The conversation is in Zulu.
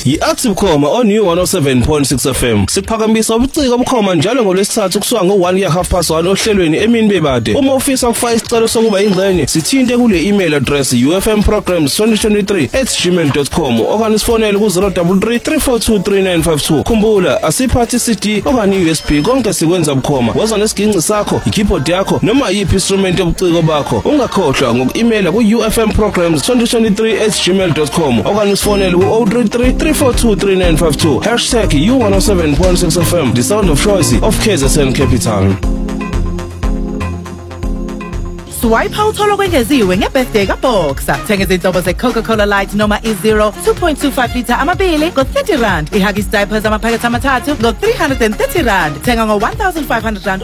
yi-Active Bukhoma on New 107.6 FM. Siphakamisa ubuciko Bukhoma njalo ngolwesithathu kusuka ngo-1 ya 1:30 ohlelweni emini bebade. Uma ufisa ukufaka isicelo sokuba ingxenye, sithinte kule email address ufmprograms2023@gmail.com okanye sifonele ku-033 342 3952. Khumbula, asiphathi CD okanye USB, konke sikwenza Bukhoma. Woza nesiginci sakho, i-keyboard yakho noma yiphi instrument yobuciko bakho. Ungakhohlwa ngoku-emaila ku-ufmprograms2023@gmail.com okanye usifonele ku-033 342 3952. #U107.6 FM, the sound of choice of KZN Capital. Swipe uthola kwengeziwe ngebirthday kaBoxer. Thenga izinhlobo ze-Coca-Cola Light noma i-Zero 2.25 litre amabili ngo-R30. I-Huggies diapers amaphakethe amathathu ngo-R330. Thenga ngo-R1,500